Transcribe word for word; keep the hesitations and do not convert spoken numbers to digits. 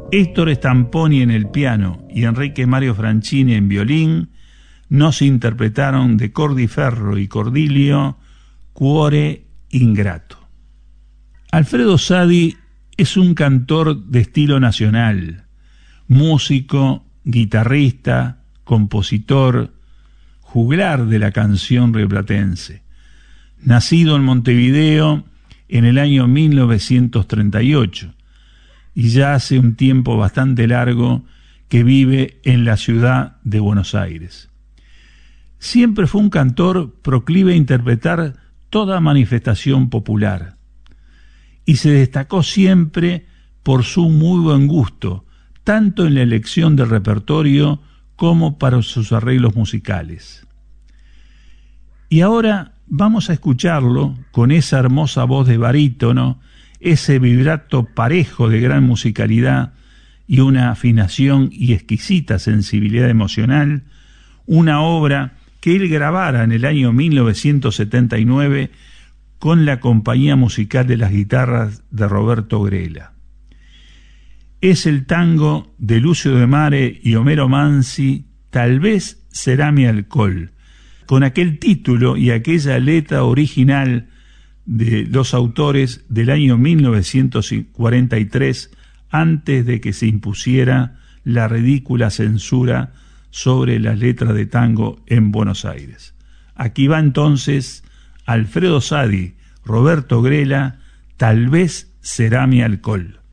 Héctor Stamponi en el piano y Enrique Mario Franchini en violín nos interpretaron de Cordiferro y Cordilio Cuore Ingrato. Alfredo Sadi es un cantor de estilo nacional, músico, guitarrista, compositor, juglar de la canción rioplatense. Nacido en Montevideo en el año mil novecientos treinta y ocho y ya hace un tiempo bastante largo que vive en la ciudad de Buenos Aires. Siempre fue un cantor proclive a interpretar toda manifestación popular y se destacó siempre por su muy buen gusto, tanto en la elección del repertorio como para sus arreglos musicales. Y ahora vamos a escucharlo con esa hermosa voz de barítono, ese vibrato parejo de gran musicalidad y una afinación y exquisita sensibilidad emocional, una obra que él grabara en el año mil novecientos setenta y nueve con la compañía musical de las guitarras de Roberto Grela. Es el tango de Lucio de Mare y Homero Mansi, Tal vez será mi alcohol, con aquel título y aquella letra original de los autores del año mil novecientos cuarenta y tres, antes de que se impusiera la ridícula censura sobre las letras de tango en Buenos Aires. Aquí va entonces Alfredo Sadi, Roberto Grela, Tal vez será mi alcohol.